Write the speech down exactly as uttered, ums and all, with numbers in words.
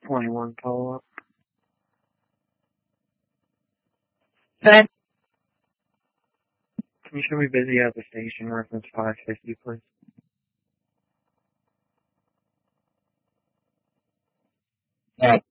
twenty-one follow-up. Good. Can you show me busy at the station, reference five fifty, please? Uh,